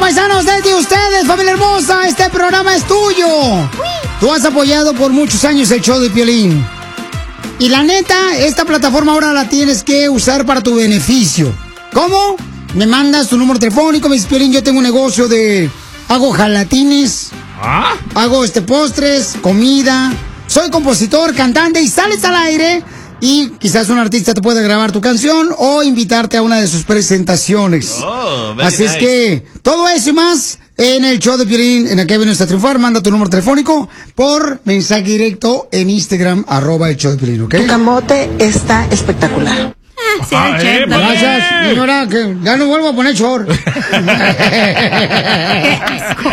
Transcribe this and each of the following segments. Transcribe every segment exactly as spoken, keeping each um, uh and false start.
paisanos, desde ustedes, familia hermosa, este programa es tuyo. Tú has apoyado por muchos años el show de Piolín. Y la neta, esta plataforma ahora la tienes que usar para tu beneficio. ¿Cómo? Me mandas tu número telefónico, me dices, Piolín, yo tengo un negocio de... Hago jalatines, ¿ah? Hago este postres, comida. Soy compositor, cantante y sales al aire... Y quizás un artista te pueda grabar tu canción o invitarte a una de sus presentaciones. Oh, Así nice. Es que todo eso y más en el show de Piolín, en el que vienes a triunfar. Manda tu número telefónico por mensaje directo en Instagram, arroba el show de Piolín, ¿ok? Tu camote está espectacular. Ah, sí, ah, eh, gracias, señora, que ya no vuelvo a poner short. Qué asco.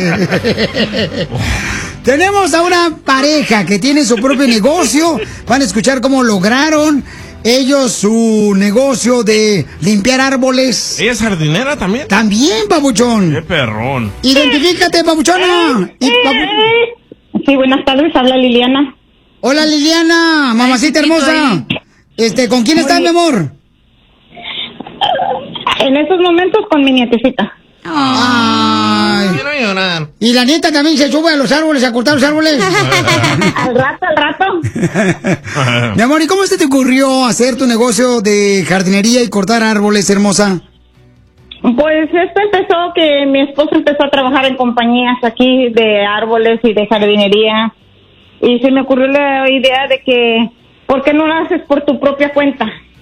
Tenemos a una pareja que tiene su propio negocio. Van a escuchar cómo lograron ellos su negocio de limpiar árboles. ¿Ella es jardinera también? También, papuchón. Qué perrón. Identifícate, papuchona. Y papu... Sí, buenas tardes, habla Liliana. Hola, Liliana, mamacita hermosa. Este, ¿con quién estás, mi amor? En estos momentos con mi nietecita. Ay. Quiero llorar. ¿Y la nieta también se sube a los árboles, a cortar los árboles? Al rato, al rato. Mi amor, ¿y cómo se te ocurrió hacer tu negocio de jardinería y cortar árboles, hermosa? Pues esto empezó que mi esposo empezó a trabajar en compañías aquí de árboles y de jardinería. Y se me ocurrió la idea de que, ¿por qué no lo haces por tu propia cuenta?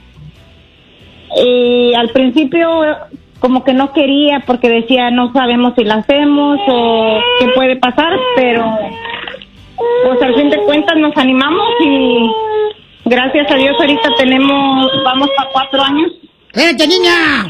Y al principio... como que no quería porque decía no sabemos si la hacemos o qué puede pasar, pero pues al fin de cuentas nos animamos y gracias a Dios ahorita tenemos, vamos para cuatro años. ¡Espérate, niña!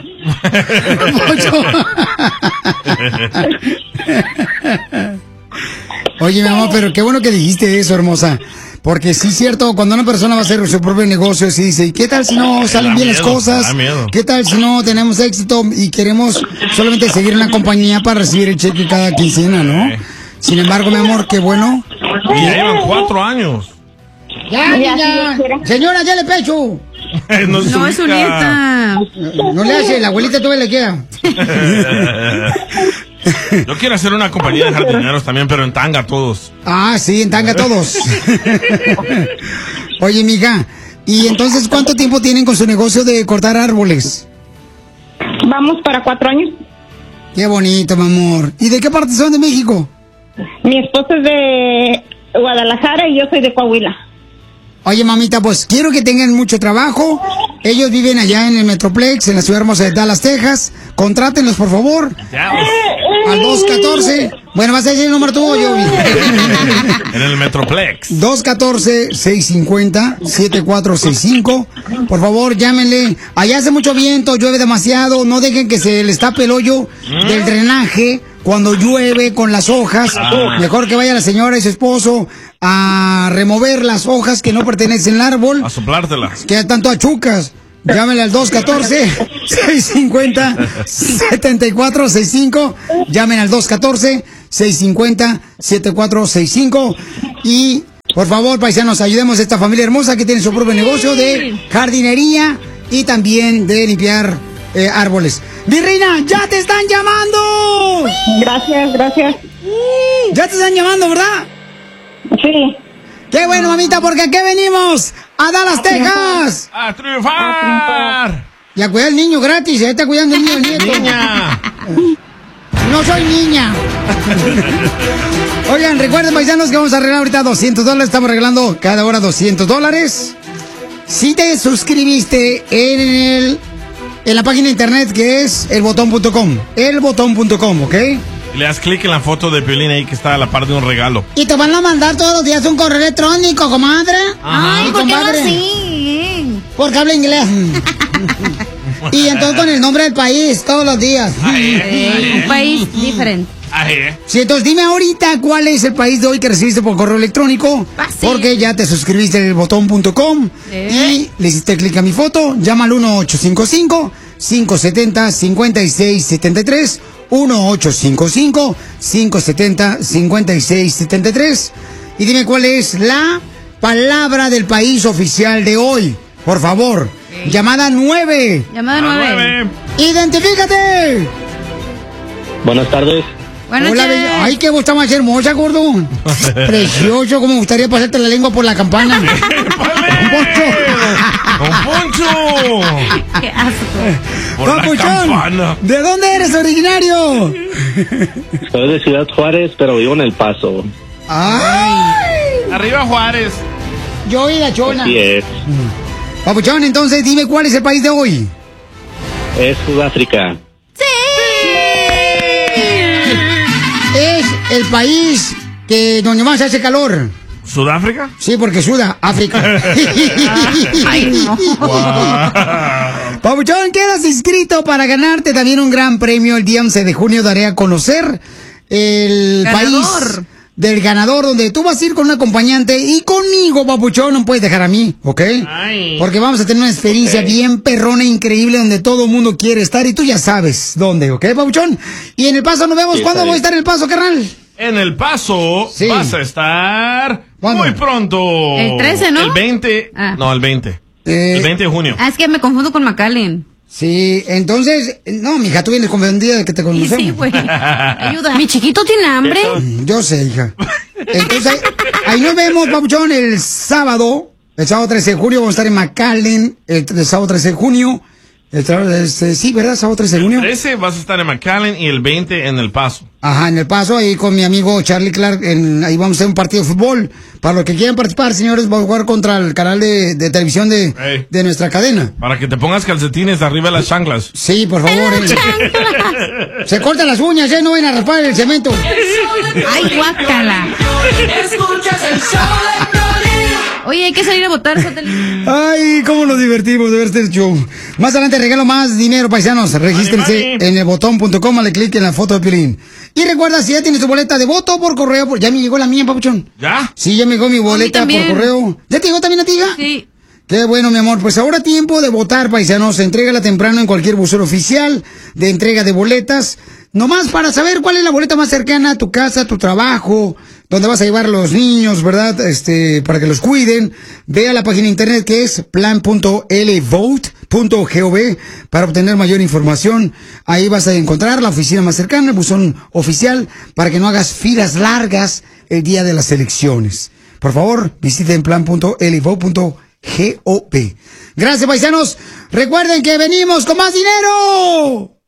Oye, mi amor, pero qué bueno que dijiste eso, hermosa. Porque sí es cierto, cuando una persona va a hacer su propio negocio, se dice, ¿y qué tal si no salen bien las cosas? ¿Qué tal si no tenemos éxito y queremos solamente seguir en una compañía para recibir el cheque cada quincena, ¿no? Sin embargo, mi amor, qué bueno. Y ya llevan cuatro años. Ya, ya, señora, ya le pecho. No, no es su nieta. No, no le hace, la abuelita todavía le queda. Yo quiero hacer una compañía de jardineros también, pero en tanga todos. Ah, sí, en tanga todos. Oye, mija, ¿y entonces cuánto tiempo tienen con su negocio de cortar árboles? Vamos para cuatro años. Qué bonito, mi amor. ¿Y de qué parte son de México? Mi esposo es de Guadalajara y yo soy de Coahuila. Oye, mamita, pues quiero que tengan mucho trabajo. Ellos viven allá en el Metroplex, en la ciudad hermosa de Dallas, Texas. Contrátenlos, por favor. Ya, al dos catorce. Bueno, ¿vas a decir el número tú o yo? En el Metroplex. dos catorce, seiscientos cincuenta, setenta y cuatro sesenta y cinco. Por favor, llámenle. Allá hace mucho viento, llueve demasiado. No dejen que se les tape el hoyo ¿Mm? del drenaje cuando llueve con las hojas. Ah. Mejor que vaya la señora y su esposo a remover las hojas que no pertenecen al árbol. A soplártelas. Que tanto achucas. Llámenle al dos catorce, seiscientos cincuenta, setenta y cuatro sesenta y cinco. Llamen al dos catorce, seiscientos cincuenta, setenta y cuatro sesenta y cinco. Y, por favor, paisanos, ayudemos a esta familia hermosa que tiene su propio negocio de jardinería y también de limpiar eh, árboles. Mi reina, ya te están llamando. Gracias, gracias. Ya te están llamando, ¿verdad? Sí. Qué bueno, mamita, porque aquí venimos a Dallas, Texas. ¡A triunfar! Y a cuidar al niño gratis, ahí está cuidando el niño, el nieto. ¡Niña! No soy niña. Oigan, recuerden, paisanos, que vamos a regalar ahorita doscientos dólares. Estamos regalando cada hora doscientos dólares. Si te suscribiste en el en la página de internet que es el botón punto com. el botón punto com, ¿ok? Le das clic en la foto de Piolín ahí que está a la par de un regalo. Y te van a mandar todos los días un correo electrónico, comadre. Ajá. Ay, ¿por qué no compadre? así? Porque habla inglés. Y entonces con el nombre del país todos los días. Ay, Eh, ay, un país diferente. ay, eh. Sí, entonces dime ahorita cuál es el país de hoy que recibiste por correo electrónico. Fácil. Porque ya te suscribiste en el botón punto com Eh. y le hiciste clic a mi foto. Llama al uno ocho cinco cinco, cinco siete cero, cinco seis siete tres. uno ocho cinco cinco, cinco siete cero, cinco seis siete tres. Y dime cuál es la palabra del país oficial de hoy. Por favor. Okay. Llamada nueve. Llamada A nueve. nueve. ¡Identifícate! Buenas tardes. Buenas Hola, noches. bella. Ay, qué voz tan más hermosa, gordo. Precioso, como me gustaría pasarte la lengua por la campana. ¡Don Poncho! Qué asco. Por la campana. ¿De dónde eres originario? Soy de Ciudad Juárez, pero vivo en El Paso. Ay, Arriba Juárez. yo y la chona. Así es. Papuchón, entonces dime cuál es el país de hoy. Es Sudáfrica. Es el país que donde más hace calor. ¿Sudáfrica? Sí, porque suda África. Ay, no. Papuchón, quedas inscrito para ganarte también un gran premio. El día once de junio daré a conocer el Ganador. país del ganador, donde tú vas a ir con un acompañante y conmigo, papuchón, no puedes dejar a mí, ¿ok? Ay. Porque vamos a tener una experiencia Ok. bien perrona, increíble, donde todo el mundo quiere estar y tú ya sabes dónde, ¿ok, papuchón? Y en El Paso nos vemos. Sí, ¿Cuándo está voy a bien. estar en El Paso, carnal? En El Paso Sí. vas a estar ¿Cuándo? muy pronto. El trece, ¿no? El veinte. Ah. No, el veinte. Eh, El veinte de junio. Ah, es que me confundo con McAllen. Sí, entonces, no, mija, tú vienes confundida de que te Y conocemos. sí, güey. Ayuda. Mi chiquito tiene hambre. Yo sé, hija. Entonces, ahí, ahí nos vemos, papuchón, el sábado. El sábado trece de junio vamos a estar en McAllen. El, el sábado trece de junio. El, tra- este, sí, ¿verdad? Sábado trece de El junio. trece vas a estar en McAllen y el veinte en El Paso. Ajá, en El Paso, ahí con mi amigo Charlie Clark. En, ahí vamos a hacer un partido de fútbol. Para los que quieran participar, señores, vamos a jugar contra el canal de, de televisión de, Ey. de nuestra cadena. Para que te pongas calcetines arriba de las chanclas. Sí, por favor. eh. Se cortan las uñas, ¿eh? No vayan a raspar el cemento. Ay, guácala. Oye, hay que salir a votar, Sotelo. Ay, cómo nos divertimos de ver este show. Más adelante regalo más dinero, paisanos. Regístrense Mani, mani. en el botón punto com, dale clic en la foto de Piolín. Y recuerda, si ya tienes tu boleta de voto por correo, por- ya me llegó la mía, papuchón. ¿Ya? Sí, ya me llegó mi boleta por también. correo. ¿Ya te llegó también a ti, hija? Sí. Qué bueno, mi amor. Pues ahora tiempo de votar, paisanos. Entrégala temprano en cualquier buzón oficial de entrega de boletas. Nomás para saber cuál es la boleta más cercana a tu casa, a tu trabajo, donde vas a llevar a los niños, ¿verdad? Este, para que los cuiden. Ve a la página de internet que es plan punto l vote punto gov para obtener mayor información. Ahí vas a encontrar la oficina más cercana, el buzón oficial, para que no hagas filas largas el día de las elecciones. Por favor, visiten plan punto l vote punto gov. Gracias, paisanos. Recuerden que venimos con más dinero.